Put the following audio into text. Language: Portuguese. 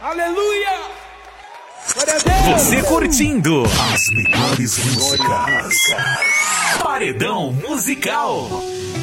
Aleluia! Glória a Deus! Você curtindo as melhores músicas. Paredão Musical.